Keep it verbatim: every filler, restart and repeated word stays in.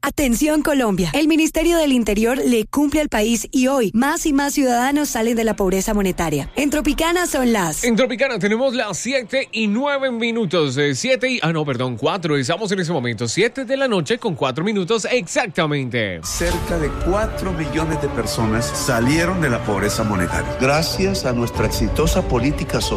Atención Colombia, el Ministerio del Interior le cumple al país y hoy más y más ciudadanos salen de la pobreza monetaria. En Tropicana son las... En Tropicana tenemos las siete y nueve minutos, eh, siete y... Ah, no, perdón, cuatro, estamos en ese momento, siete de la noche con cuatro minutos exactamente. Cerca de cuatro millones de personas salieron de la pobreza monetaria. Gracias a nuestra exitosa política social